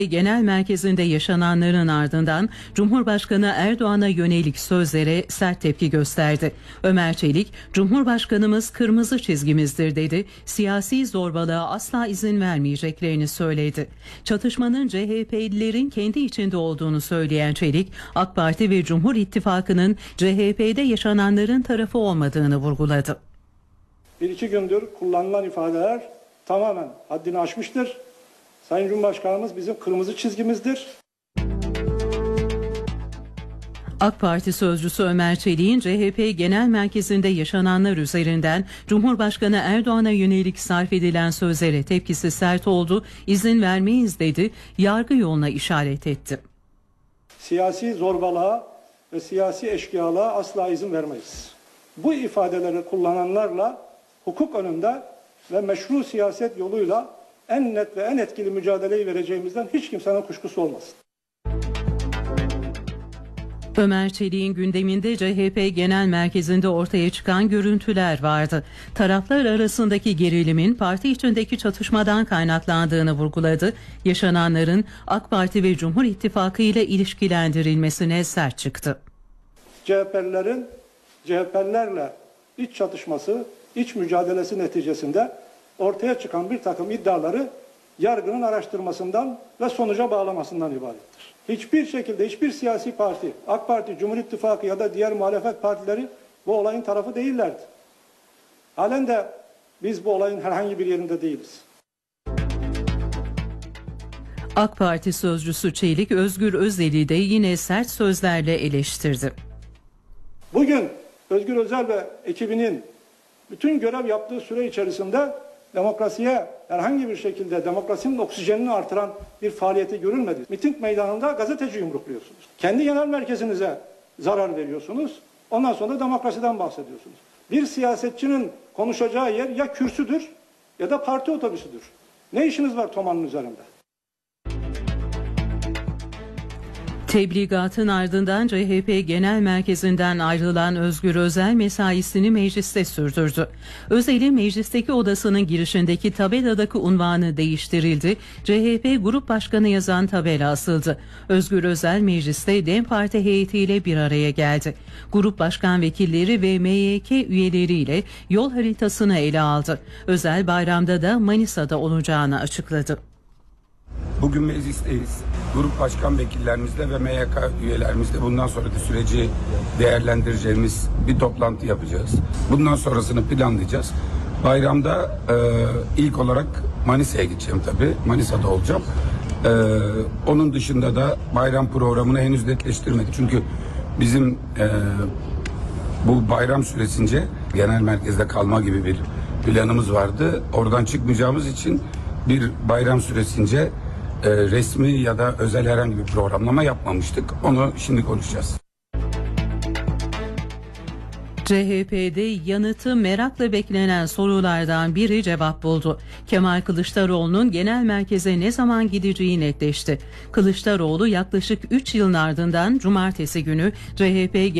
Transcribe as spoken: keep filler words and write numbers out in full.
Genel merkezinde yaşananların ardından Cumhurbaşkanı Erdoğan'a yönelik sözlere sert tepki gösterdi. Ömer Çelik, "Cumhurbaşkanımız kırmızı çizgimizdir" dedi. Siyasi zorbalığa asla izin vermeyeceklerini söyledi. Çatışmanın C H P'lilerin kendi içinde olduğunu söyleyen Çelik, AK Parti ve Cumhur İttifakı'nın C H P'de yaşananların tarafı olmadığını vurguladı. Bir iki gündür kullanılan ifadeler tamamen haddini aşmıştır. Sayın Cumhurbaşkanımız bizim kırmızı çizgimizdir. AK Parti sözcüsü Ömer Çelik'in C H P Genel Merkezi'nde yaşananlar üzerinden Cumhurbaşkanı Erdoğan'a yönelik sarf edilen sözlere tepkisi sert oldu. "İzin vermeyiz" dedi. Yargı yoluna işaret etti. Siyasi zorbalığa ve siyasi eşkıyalığa asla izin vermeyiz. Bu ifadeleri kullananlarla hukuk önünde ve meşru siyaset yoluyla en net ve en etkili mücadeleyi vereceğimizden hiç kimsenin kuşkusu olmasın. Ömer Çelik'in gündeminde C H P Genel Merkezi'nde ortaya çıkan görüntüler vardı. Taraflar arasındaki gerilimin parti içindeki çatışmadan kaynaklandığını vurguladı. Yaşananların AK Parti ve Cumhur İttifakı ile ilişkilendirilmesine sert çıktı. C H P'lilerin C H P'lilerle iç çatışması, iç mücadelesi neticesinde ortaya çıkan bir takım iddiaları yargının araştırmasından ve sonuca bağlamasından ibarettir. Hiçbir şekilde hiçbir siyasi parti, AK Parti, Cumhur İttifakı ya da diğer muhalefet partileri bu olayın tarafı değillerdi. Halen de biz bu olayın herhangi bir yerinde değiliz. AK Parti sözcüsü Çelik, Özgür Özel'i de yine sert sözlerle eleştirdi. Bugün Özgür Özel ve ekibinin bütün görev yaptığı süre içerisinde demokrasiye herhangi bir şekilde demokrasinin oksijenini artıran bir faaliyeti görülmedi. Miting meydanında gazeteci yumrukluyorsunuz. Kendi genel merkezinize zarar veriyorsunuz. Ondan sonra demokrasiden bahsediyorsunuz. Bir siyasetçinin konuşacağı yer ya kürsüdür ya da parti otobüsüdür. Ne işiniz var Toman'ın üzerinde? Tebligatın ardından C H P Genel Merkezi'nden ayrılan Özgür Özel mesaisini mecliste sürdürdü. Özel'in meclisteki odasının girişindeki tabeladaki unvanı değiştirildi. C H P Grup Başkanı yazan tabela asıldı. Özgür Özel mecliste DEM Parti heyetiyle bir araya geldi. Grup başkan vekilleri ve M Y K üyeleriyle yol haritasını ele aldı. Özel bayramda da Manisa'da olacağını açıkladı. Bugün meclisteyiz. Grup başkan vekillerimizle ve M Y K üyelerimizle bundan sonraki süreci değerlendireceğimiz bir toplantı yapacağız. Bundan sonrasını planlayacağız. Bayramda e, ilk olarak Manisa'ya gideceğim tabii. Manisa'da olacağım. E, onun dışında da bayram programını henüz netleştirmedik. Çünkü bizim e, bu bayram süresince genel merkezde kalma gibi bir planımız vardı. Oradan çıkmayacağımız için bir bayram süresince e, resmi ya da özel herhangi bir programlama yapmamıştık. Onu şimdi konuşacağız. C H P'de yanıtı merakla beklenen sorulardan biri cevap buldu. Kemal Kılıçdaroğlu'nun genel merkeze ne zaman gideceği netleşti. Kılıçdaroğlu yaklaşık üç yılın ardından cumartesi günü C H P